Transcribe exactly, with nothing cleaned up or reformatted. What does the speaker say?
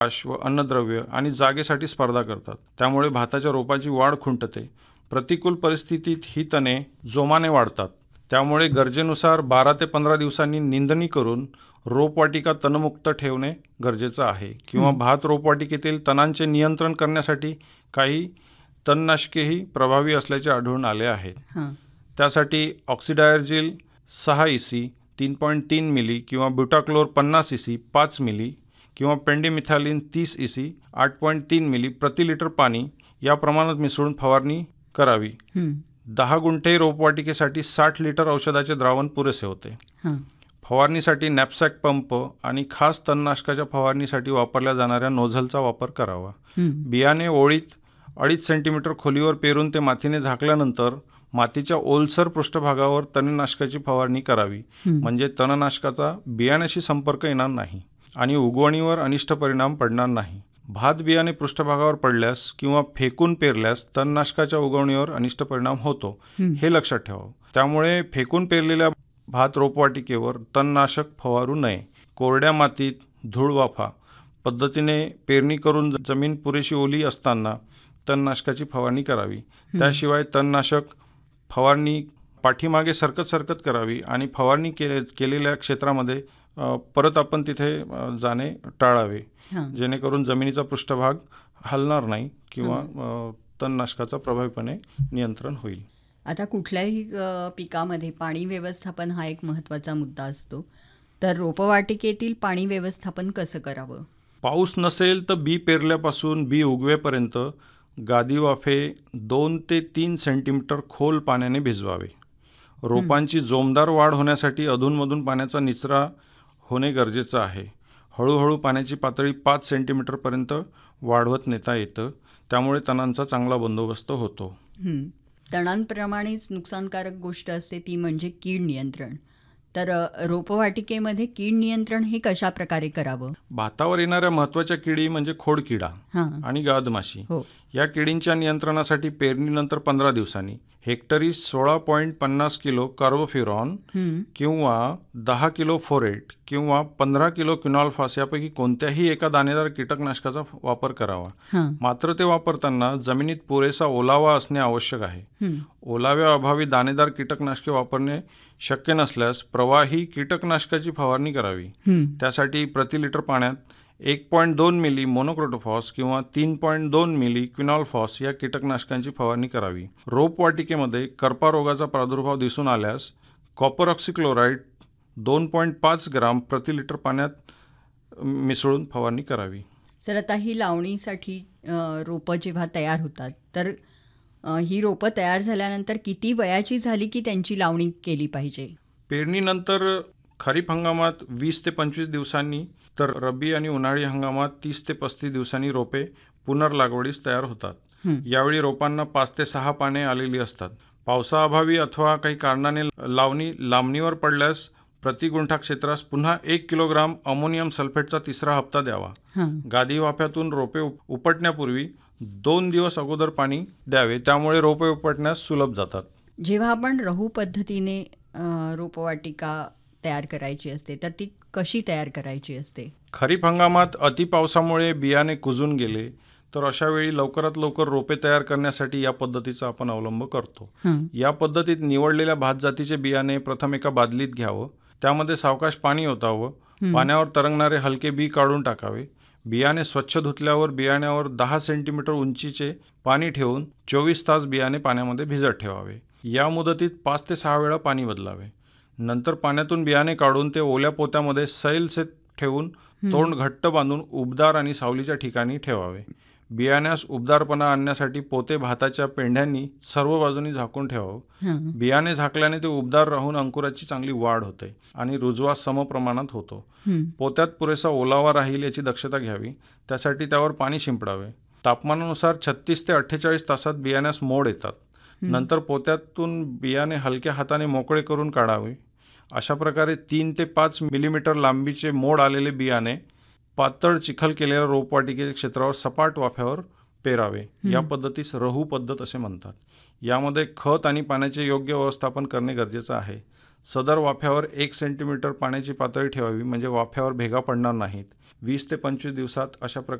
प्रकाश व अन्नद्रव्य आणि जागेसाठी स्पर्धा करतात. त्यामुळे भाताच्या रोपाची वाढ खुंटते. प्रतिकूल परिस्थितीत ही तणे जोमाने वाढतात. त्यामुळे गरजेनुसार बारा ते पंधरा दिवसांनी निंदणी करून रोपवाटिका तणमुक्त ठेवणे गरजेचं आहे. किंवा भात रोपवाटिकेतील तणांचे नियंत्रण करण्यासाठी काही तणनाशकेही प्रभावी असल्याचे आढळून आले आहेत. त्यासाठी ऑक्सिडायर्जिल सहा ई सी तीन पॉईंट तीन मिली किंवा ब्युटाक्लोर पन्नास ई सी पाच मिली किंवा पेंडिमिथॅलिन तीस ई सी आठ पॉईंट तीन मिली प्रति लिटर पाणी या प्रमाणात मिसळून फवारणी करावी. दहा गुंठे रोपवाटिकेसाठी साठ लिटर औषधाचे द्रावण पुरेसे होते. फवारणीसाठी नॅपसॅक पंप आणि खास तणनाशकाच्या फवारणीसाठी वापरल्या जाणाऱ्या नोझलचा वापर करावा. बियाणे ओळीत अडीच सेंटीमीटर खोलीवर पेरून ते मातीने झाकल्यानंतर मातीच्या ओलसर पृष्ठभागावर तणनाशकाची फवारणी करावी. म्हणजे तणनाशकाचा बियाण्याशी संपर्क येणार नाही आणि उगवणीवर अनिष्ट परिणाम पडणार नाही. भात बियाणे पृष्ठभागावर पडल्यास किंवा फेकून पेरल्यास तणनाशकाच्या उगवणीवर अनिष्ट परिणाम होतो, हे लक्षात ठेवावं. त्यामुळे फेकून पेरलेल्या भात रोपवाटिकेवर तणनाशक फवारू नये. कोरड्या मातीत धूळ वाफा पद्धतीने पेरणी करून जमीन पुरेशी ओली असताना तणनाशकाची फवारणी करावी. त्याशिवाय तणनाशक फवारणी पाठीमागे सरकत सरकत करावी आणि फवारणी केले केलेल्या क्षेत्रामध्ये परत आपण तिथे जाणे टाळावे, जेणेकरून जमिनीचा पृष्ठभाग हलणार नाही किंवा तणनाशकाचा प्रभावीपणे नियंत्रण होईल. आता कुठल्याही पिकामध्ये पाणी व्यवस्थापन हा एक महत्त्वाचा मुद्दा असतो, तर रोपवाटिकेतील पाणी व्यवस्थापन कसं करावं? पाऊस नसेल तर बी पेरल्यापासून बी उगवेपर्यंत गादी वाफे दोन ते तीन सेंटीमीटर खोल पाण्याने भिजवावे. रोपांची जोमदार वाढ होण्यासाठी अधूनमधून पाण्याचा निचरा होणे गरजेचं आहे. हळूहळू पाण्याची पातळी पाच सेंटीमीटरपर्यंत वाढवत नेता येतं. त्यामुळे तणांचा चांगला बंदोबस्त होतो. तणांप्रमाणेच नुकसानकारक गोष्ट असते ती म्हणजे कीड नियंत्रण. तर रोपवाटिकेमध्ये कीड नियंत्रण हे कशा प्रकारे करावं? भातावर येणाऱ्या महत्त्वाच्या किडी म्हणजे खोडकिडा आणि गादमाशी. या किडींच्या नियंत्रणासाठी पेरणीनंतर पंधरा दिवसांनी हेक्टरी सोळा पॉईंट पन्नास किलो कार्बोफ्युरॉन किंवा दहा किलो फोरेट किंवा पंधरा किलो क्विनॉल्फॉस यापैकी कोणत्याही एका दाणेदार कीटकनाशकाचा वापर करावा. मात्र ते वापरताना जमिनीत पुरेसा ओलावा असणे आवश्यक आहे. ओलाव्याअभावी दाणेदार कीटकनाशके वापरणे शक्य नसल्यास प्रवाही कीटकनाशकाची फवारणी करावी. त्यासाठी प्रति लिटर पाण्यात एक पॉईंट दोन मिली मोनोक्रोटोफॉस किंवा तीन पॉईंट दोन मिली क्विनॉल्फॉस या कीटकनाशकांची फवारणी करावी. रोपवाटिकेमध्ये करपा रोगाचा प्रादुर्भाव दिसून आल्यास कॉपर ऑक्सिक्लोराइड दोन पॉईंट पाच ग्राम प्रति लिटर पाण्यात मिसळून फवारणी करावी. सर, आता ही लावणीसाठी रोपं जेव्हा तयार होतात तर ही रोपं तयार झाल्यानंतर किती वयाची झाली की त्यांची लावणी केली पाहिजे? पेरणीनंतर खरीप हंगामात वीस ते पंचवीस दिवसांनी तर रब्बी आणि उन्हाळी हंगामात तीस ते पस्तीस दिवसांनी रोपे पुनर्लागवडीस तयार होतात. यावेळी रोपांना पाच ते सहा पाने आलेली असतात. पावसाअभावी अथवा काही कारणाने लावणी लांबणीवर पडल्यास प्रति गुंठा क्षेत्रास पुन्हा एक किलोग्राम अमोनियम सल्फेटचा तिसरा हप्ता द्यावा. गादी वाफ्यातून रोपे उपटण्यापूर्वी दोन दिवस अगोदर पाणी द्यावे. त्यामुळे रोपे उपटण्यास सुलभ जातात. जेव्हा आपण रहू पद्धतीने रोपवाटिका तयार करायची असते तर ती कशी तयार करायची असते? खरीप हंगामात अतिपावसामुळे बियाणे कुजून गेले तर अशा वेळी लवकरात लवकर रोपे तयार करण्यासाठी या पद्धतीचा आपण अवलंब करतो. या पद्धतीत निवडलेल्या भात जातीचे बियाणे प्रथम एका बादलीत घ्यावं. त्यामध्ये सावकाश पाणी ओतावं. पाण्यावर तरंगणारे हलके बी काढून टाकावे. बियाणे स्वच्छ धुतल्यावर बियाण्यावर दहा सेंटीमीटर उंचीचे पाणी ठेवून चोवीस तास बियाणे पाण्यामध्ये भिजत ठेवावे. या मुदतीत पाच ते सहा वेळा पाणी बदलावे. नंतर पाण्यातून बियाणे काढून ते ओल्या पोत्यामध्ये सैलसे ठेवून तोंड घट्ट बांधून उबदार आणि सावलीच्या ठिकाणी ठेवावे. बियाण्यास उबदारपणा आणण्यासाठी पोते भाताच्या पेंढ्यांनी सर्व बाजूनी झाकून ठेवावं. बियाणे झाकल्याने ते उबदार राहून अंकुराची चांगली वाढ होते आणि रुजवा समप्रमाणात होतो. पोत्यात पुरेसा ओलावा राहील याची दक्षता घ्यावी. त्यासाठी त्यावर पाणी शिंपडावे. तापमानानुसार छत्तीस ते अठ्ठेचाळीस तासात बियाण्यास मोड येतात. नंतर पोत्यातून बियाणे हलक्या हाताने मोकळे करून काढावे. अशा प्रकारे तीन ते पाच मिलीमीटर लांबीचे मोड आलेले बियाणे पातळ चिखल केलेल्या रोपवाटिकेच्या क्षेत्रावर सपाट वाफ्यावर पेरावे. या पद्धतीस रहू पद्धत असे म्हणतात. यामध्ये खत आणि पाण्याचे योग्य व्यवस्थापन करणे गरजेचं आहे. सदर वाफ्यावर एक सेंटीमीटर पाण्याची पातळी ठेवावी म्हणजे वाफ्यावर भेगा पडणार नाहीत. वीस ते पंचवीस दिवसात अशा प्रकारे